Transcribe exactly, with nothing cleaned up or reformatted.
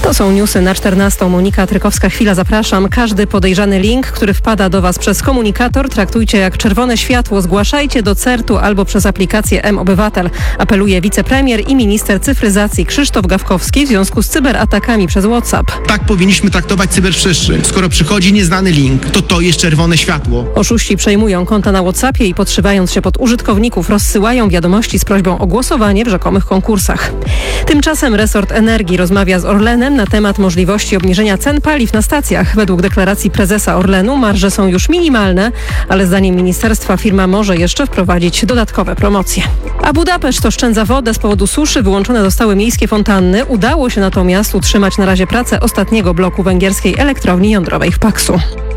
To są newsy na czternastą. Monika Trykowska-Chwila, zapraszam. Każdy podejrzany link, który wpada do Was przez komunikator, traktujcie jak czerwone światło. Zgłaszajcie do certu albo przez aplikację M-Obywatel. Apeluje wicepremier i minister cyfryzacji Krzysztof Gawkowski w związku z cyberatakami przez WhatsApp. Tak powinniśmy traktować cyberprzestrzeń. Skoro przychodzi nieznany link, to to jest czerwone światło. Oszuści przejmują konta na WhatsAppie i podszywając się pod użytkowników rozsyłają wiadomości z prośbą o głosowanie w rzekomych konkursach. Tymczasem resort energii rozmawia z Orlenem na temat możliwości obniżenia cen paliw na stacjach. Według deklaracji prezesa Orlenu marże są już minimalne, ale zdaniem ministerstwa firma może jeszcze wprowadzić dodatkowe promocje. A Budapeszt oszczędza wodę z powodu suszy. Wyłączone zostały miejskie fontanny. Udało się natomiast utrzymać na razie pracę ostatniego bloku węgierskiej elektrowni jądrowej w Paksu.